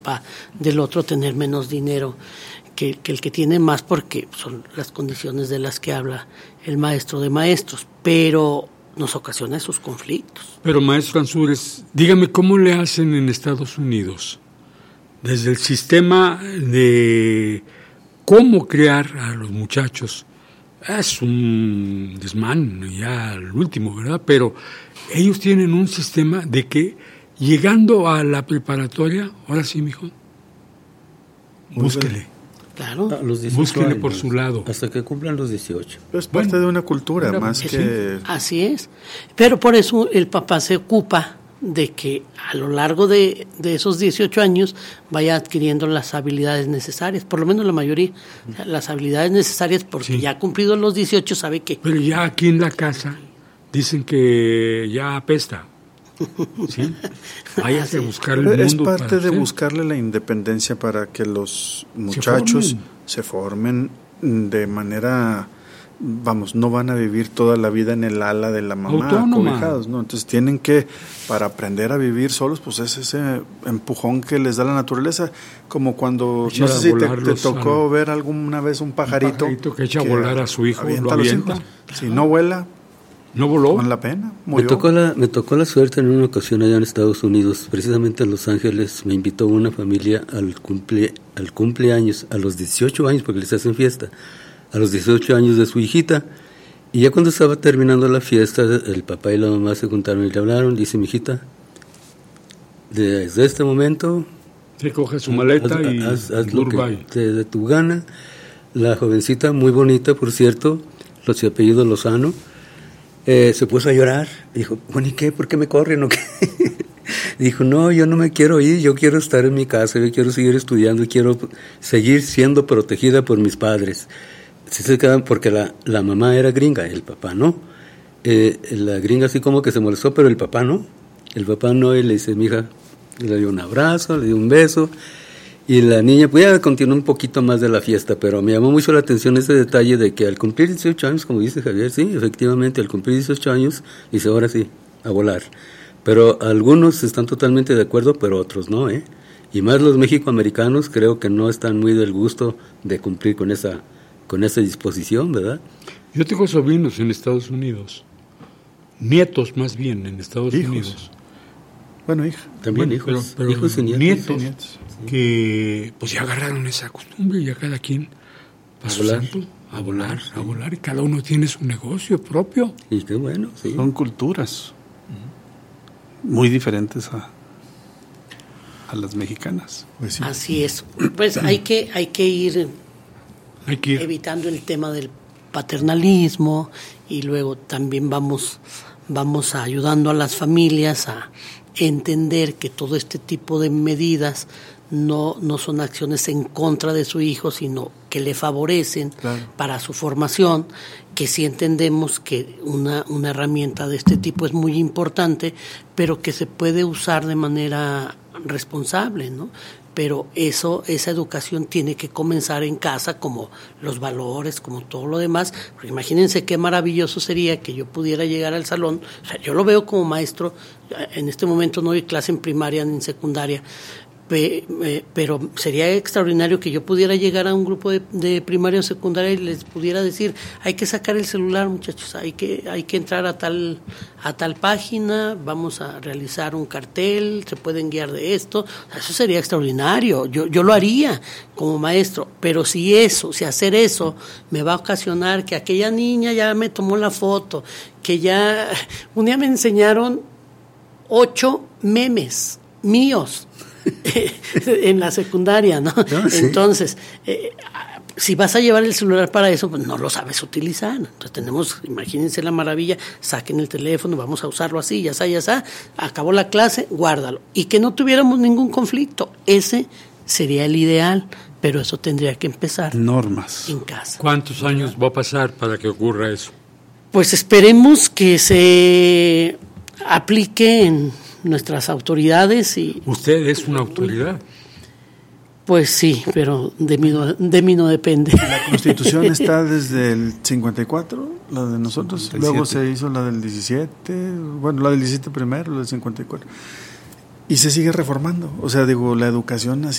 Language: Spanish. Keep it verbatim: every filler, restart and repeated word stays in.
del otro tener menos dinero que, que el que tiene más, porque son las condiciones de las que habla el maestro de maestros, pero nos ocasiona esos conflictos. Pero maestro Ansúrez, dígame cómo le hacen en Estados Unidos, desde el sistema de cómo criar a los muchachos. Es un desmán ya al último, ¿verdad? Pero ellos tienen un sistema de que llegando a la preparatoria, ahora sí, mijo, búsquele. Claro. A los dieciocho Búsquele años, por su lado. hasta que cumplan los dieciocho. Es parte bueno, de una cultura, pero, más sí, que... Así es. Pero por eso el papá se ocupa de que a lo largo de, de esos dieciocho años vaya adquiriendo las habilidades necesarias, por lo menos la mayoría, o sea, las habilidades necesarias, porque sí, ya cumplidos los dieciocho sabe que... Pero ya aquí en la casa dicen que ya apesta. ¿Sí? Váyase a buscar el mundo. Es parte para de usted. buscarle la independencia para que los muchachos se formen, se formen de manera... Vamos, no van a vivir toda la vida en el ala de la mamá, autónoma, cobijados, ¿no? Entonces tienen que, para aprender a vivir solos, pues es ese empujón que les da la naturaleza, como cuando, echa no sé si te, te tocó a, ver alguna vez un pajarito, un pajarito que echa a volar a su hijo, avienta lo avienta. Hijos. Si no vuela, no voló. Con la pena, murió. Me tocó la, me tocó la suerte en una ocasión allá en Estados Unidos, precisamente en Los Ángeles, me invitó una familia al cumple, al cumpleaños, a los dieciocho años, porque les hacen fiesta, a los dieciocho años de su hijita, y ya cuando estaba terminando la fiesta, el papá y la mamá se juntaron y le hablaron, dice: mi hijita, desde este momento recoge su maleta haz, y haz, haz lo que te dé tu gana. La jovencita, muy bonita por cierto, los apellidos Lozano, eh, se puso a llorar, dijo: bueno, ¿y qué? ¿Por qué me corren o qué? Dijo: no, yo no me quiero ir, yo quiero estar en mi casa, yo quiero seguir estudiando y quiero seguir siendo protegida por mis padres. Sí se quedan porque la, la mamá era gringa, el papá no. Eh, la gringa así como que se molestó, pero el papá no. El papá no, y le dice: mija, le dio un abrazo, le dio un beso, y la niña pues ya continuó un poquito más de la fiesta, pero me llamó mucho la atención ese detalle de que al cumplir dieciocho años, como dice Javier, sí, efectivamente, al cumplir dieciocho años, dice: ahora sí, a volar. Pero algunos están totalmente de acuerdo, pero otros no, ¿eh? Y más los mexicoamericanos creo que no están muy del gusto de cumplir con esa con esa disposición, ¿verdad? Yo tengo sobrinos en Estados Unidos, nietos más bien en Estados hijos. Unidos. Bueno, hija. También bueno, hijos, pero, pero hijos y nietos. Nietos, sí, nietos. que pues ya agarraron esa costumbre, ya cada quien a volar, santo, a volar, sí. a volar, y cada uno tiene su negocio propio. Y qué bueno, sí. Son culturas muy diferentes a, a las mexicanas. Pues sí. Así es. Pues hay que, hay que ir... Hay que ir. evitando el tema del paternalismo, y luego también vamos, vamos ayudando a las familias a entender que todo este tipo de medidas no, no son acciones en contra de su hijo, sino que le favorecen, claro, para su formación, que sí entendemos que una, una herramienta de este tipo es muy importante, pero que se puede usar de manera responsable, ¿no? Pero eso, esa educación tiene que comenzar en casa, como los valores, como todo lo demás. Porque imagínense qué maravilloso sería que yo pudiera llegar al salón. O sea, yo lo veo como maestro, en este momento no doy clase en primaria ni en secundaria, pe, eh, pero sería extraordinario que yo pudiera llegar a un grupo de, de primaria o secundaria y les pudiera decir: hay que sacar el celular, muchachos, hay que, hay que entrar a tal, a tal página, vamos a realizar un cartel, se pueden guiar de esto. O sea, eso sería extraordinario, yo, yo lo haría como maestro, pero si eso, si hacer eso me va a ocasionar que aquella niña ya me tomó la foto, que ya un día me enseñaron ocho memes míos en la secundaria, ¿no? No, sí. Entonces, eh, si vas a llevar el celular para eso, pues no lo sabes utilizar. Entonces tenemos, imagínense la maravilla, saquen el teléfono, vamos a usarlo así, ya está, ya está, acabó la clase, guárdalo. Y que no tuviéramos ningún conflicto. Ese sería el ideal, pero eso tendría que empezar normas en casa. ¿Cuántos años va a pasar para que ocurra eso? Pues esperemos que se aplique en nuestras autoridades. Y usted es una autoridad. Pues sí, pero de mí no, de mí no depende. La Constitución está desde el cincuenta y cuatro, la de nosotros, luego se hizo la del diecisiete, bueno, la del diecisiete primero, la del cincuenta y cuatro. Y se sigue reformando. O sea, digo, la educación así